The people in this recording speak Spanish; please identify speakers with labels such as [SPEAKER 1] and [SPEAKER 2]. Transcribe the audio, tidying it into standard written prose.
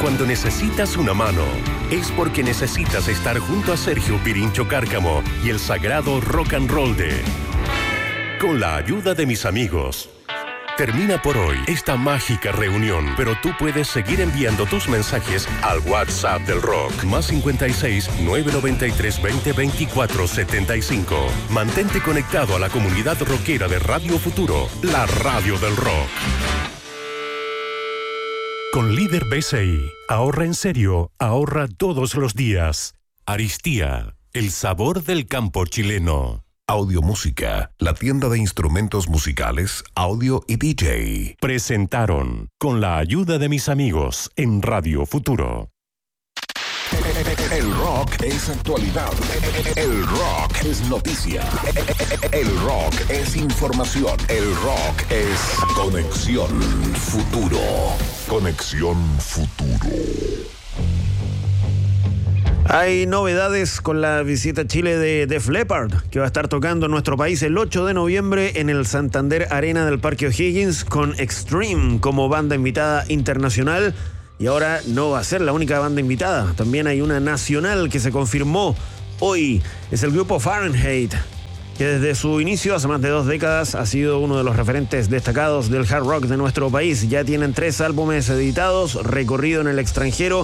[SPEAKER 1] Cuando necesitas una mano, es porque necesitas estar junto a Sergio Pirincho Cárcamo y el sagrado rock and roll de Con la ayuda de mis amigos. Termina por hoy esta mágica reunión, pero tú puedes seguir enviando tus mensajes al WhatsApp del rock, más 56 993 20 24 75. Mantente conectado a la comunidad rockera de Radio Futuro, la radio del rock. Con Líder BCI, ahorra en serio, ahorra todos los días. Aristía, el sabor del campo chileno.
[SPEAKER 2] Audiomúsica, la tienda de instrumentos musicales, audio y DJ.
[SPEAKER 1] Presentaron Con la ayuda de mis amigos en Radio Futuro.
[SPEAKER 2] El rock es actualidad. El rock es noticia. El rock es información. El rock es Conexión Futuro. Conexión Futuro.
[SPEAKER 3] Hay novedades con la visita a Chile de Def Leppard, que va a estar tocando en nuestro país el 8 de noviembre en el Santander Arena del Parque O'Higgins con Extreme como banda invitada internacional. Y ahora no va a ser la única banda invitada. También hay una nacional que se confirmó hoy. Es el grupo Fahrenheit, que desde su inicio, hace más de 2 décadas, ha sido uno de los referentes destacados del hard rock de nuestro país. Ya tienen 3 álbumes editados, recorrido en el extranjero